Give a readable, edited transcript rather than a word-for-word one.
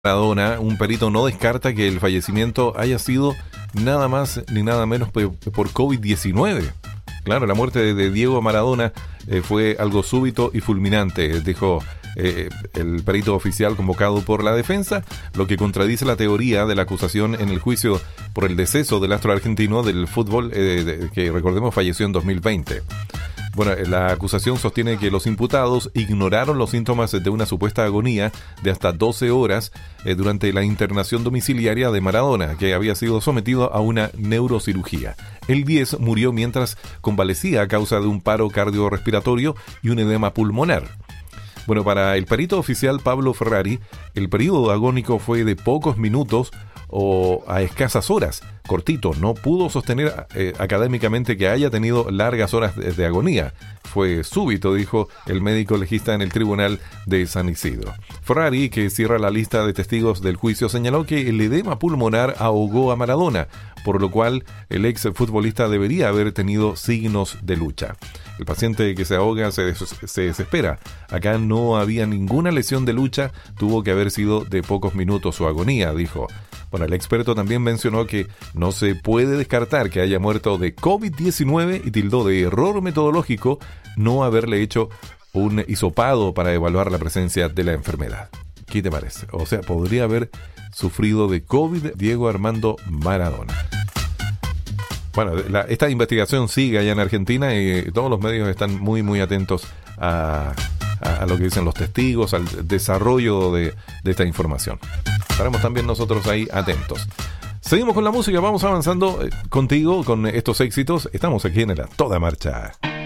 Maradona, un perito no descarta que el fallecimiento haya sido nada más ni nada menos por COVID-19. Claro, la muerte de Diego Maradona fue algo súbito y fulminante, dijo el perito oficial convocado por la defensa, lo que contradice la teoría de la acusación en el juicio por el deceso del astro argentino del fútbol, que recordemos falleció en 2020. Bueno, la acusación sostiene que los imputados ignoraron los síntomas de una supuesta agonía de hasta 12 horas durante la internación domiciliaria de Maradona, que había sido sometido a una neurocirugía. El 10 murió mientras convalecía a causa de un paro cardiorrespiratorio y un edema pulmonar. Bueno, para el perito oficial Pablo Ferrari, el periodo agónico fue de pocos minutos o a escasas horas, cortito. No pudo sostener académicamente que haya tenido largas horas de agonía. Fue súbito, dijo el médico legista en el tribunal de San Isidro. Ferrari, que cierra la lista de testigos del juicio, señaló que el edema pulmonar ahogó a Maradona, por lo cual el ex futbolista debería haber tenido signos de lucha. El paciente que se ahoga se desespera. Acá no había ninguna lesión de lucha, tuvo que haber sido de pocos minutos su agonía, dijo. Bueno, el experto también mencionó que no se puede descartar que haya muerto de COVID-19 y tildó de error metodológico no haberle hecho un hisopado para evaluar la presencia de la enfermedad. ¿Qué te parece? O sea, podría haber sufrido de COVID Diego Armando Maradona. Bueno, esta investigación sigue allá en Argentina y todos los medios están muy atentos a lo que dicen los testigos, al desarrollo de esta información. Estaremos también nosotros ahí atentos. Seguimos con la música, vamos avanzando contigo con estos éxitos. Estamos aquí en la Toda Marcha.